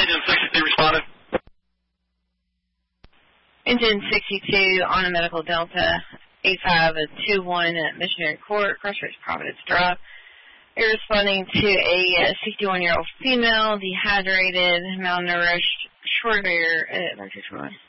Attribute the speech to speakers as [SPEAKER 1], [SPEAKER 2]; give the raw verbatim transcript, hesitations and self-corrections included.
[SPEAKER 1] Engine sixty-two responded.
[SPEAKER 2] Engine sixty-two on a medical Delta eight five two one at Missionary Court, Crossroads Providence Drive. You're responding to a sixty-one-year-old female, dehydrated, malnourished, short of air at Electric one.